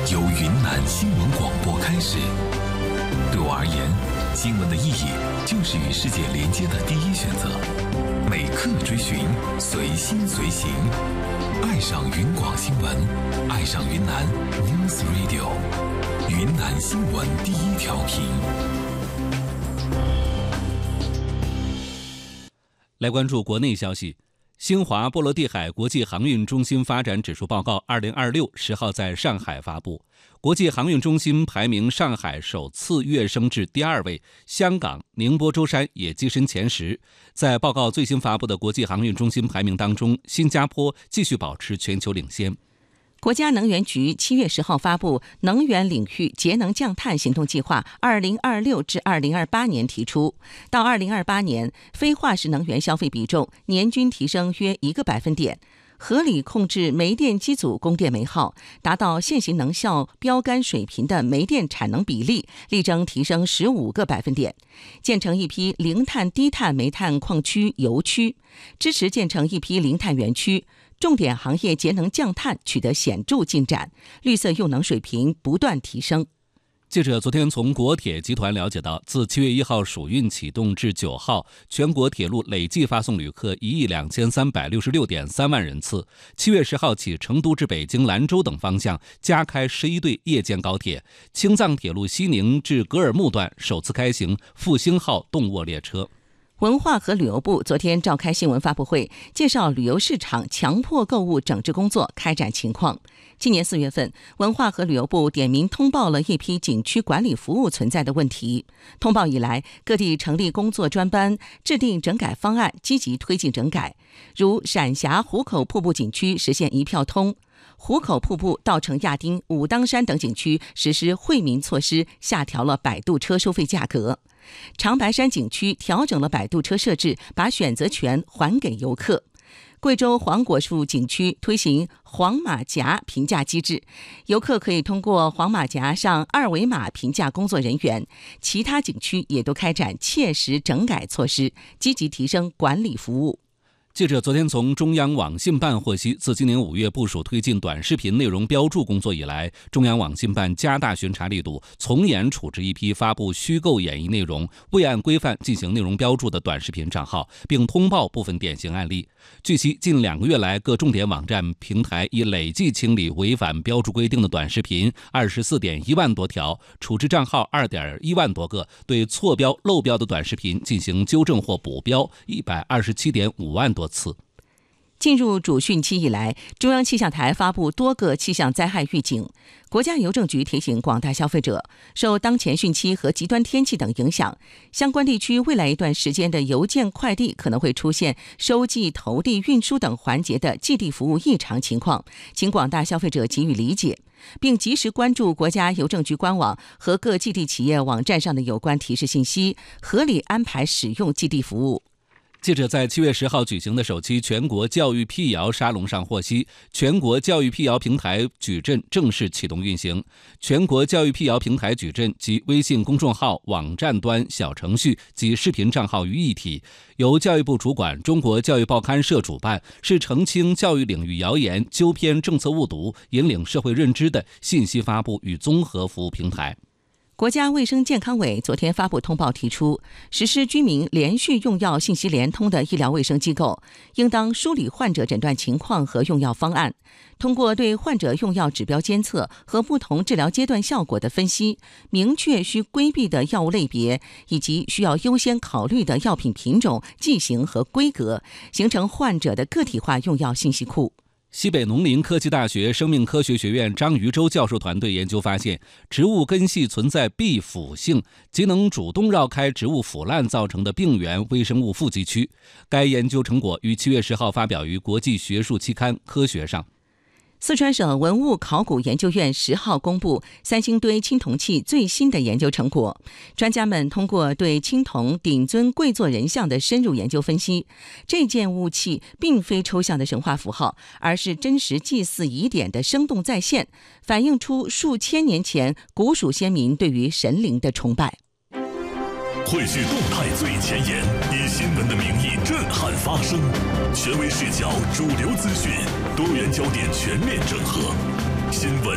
由云南新闻广播开始。对我而言，新闻的意义就是与世界连接的第一选择。每刻追寻，随心随行，爱上云广新闻，爱上云南 News Radio， 云南新闻第一调频。 来关注国内消息。新华波罗的海国际航运中心发展指数报告2026 10号在上海发布，国际航运中心排名上海首次跃升至第2位，香港、宁波、舟山也跻身前10。在报告最新发布的国际航运中心排名当中，新加坡继续保持全球领先。 国家能源局7月10号发布能源领域节能降碳行动计划2026至2028年提出，到2028年，非化石能源消费比重年均提升约1个百分点，合理控制煤电机组供电煤耗，达到现行能效标杆水平的煤电产能比例，力争提升15个百分点，建成一批零碳低碳煤炭矿区油区，支持建成一批零碳园区。重点行业节能降碳取得显著进展，绿色用能水平不断提升。 记者昨天从国铁集团了解到，自7月1号暑运启动至9号，全国铁路累计发送旅客12366.3万人次。7月10号起，成都至北京、兰州等方向加开11对夜间高铁。青藏铁路西宁至格尔木段首次开行复兴号动卧列车。 文化和旅游部昨天召开新闻发布会，介绍旅游市场强迫购物整治工作开展情况。今年4月份，文化和旅游部点名通报了一批景区管理服务存在的问题。通报以来，各地成立工作专班，制定整改方案，积极推进整改。如陕峡壶口瀑布景区实现一票通，壶口瀑布、稻城亚丁、武当山等景区实施惠民措施，下调了摆渡车收费价格。长白山景区调整了摆渡车设置，把选择权还给游客。贵州黄果树景区推行黄马甲评价机制，游客可以通过黄马甲上2维码评价工作人员。其他景区也都开展切实整改措施，积极提升管理服务。 记者昨天从中央网信办获悉，自今年5月部署推进短视频内容标注工作以来，中央网信办加大巡查力度，从严处置一批发布虚构演绎内容、未按规范进行内容标注的短视频账号，并通报部分典型案例。据悉，近2个月来，各重点网站平台已累计清理违反标注规定的短视频24.1万多条，处置账号2.1万多个，对错标、漏标的短视频进行纠正或补标127.5万多次。 进入主汛期以来，中央气象台发布多个气象灾害预警。国家邮政局提醒广大消费者，受当前汛期和极端天气等影响，相关地区未来一段时间的邮件快递可能会出现收寄、投递、运输等环节的寄递服务异常情况，请广大消费者给予理解，并及时关注国家邮政局官网和各寄递企业网站上的有关提示信息，合理安排使用寄递服务。 记者在7月10号举行的首期全国教育辟谣沙龙上获悉，全国教育辟谣平台矩阵正式启动运行。全国教育辟谣平台矩阵及微信公众号、网站端、小程序及视频账号于一体，由教育部主管中国教育报刊社主办，是澄清教育领域谣言、纠偏政策误读、引领社会认知的信息发布与综合服务平台。 国家卫生健康委昨天发布通报提出，实施居民连续用药信息联通的医疗卫生机构，应当梳理患者诊断情况和用药方案，通过对患者用药指标监测和不同治疗阶段效果的分析，明确需规避的药物类别以及需要优先考虑的药品品种、剂型和规格，形成患者的个体化用药信息库。 西北农林科技大学生命科学学院张余洲教授团队研究发现，植物根系存在避腐性，即能主动绕开植物腐烂造成的病原微生物富集区。该研究成果于7月10号发表于国际学术期刊《科学》上。 四川省文物考古研究院10号公布三星堆青铜器最新的研究成果。专家们通过对青铜顶尊跪坐人像的深入研究分析，这件物器并非抽象的神话符号，而是真实祭祀仪典的生动再现，反映出数千年前古蜀先民对于神灵的崇拜。 汇聚动态最前沿，以新闻的名义震撼发声，权威视角、主流资讯、多元焦点全面整合，新闻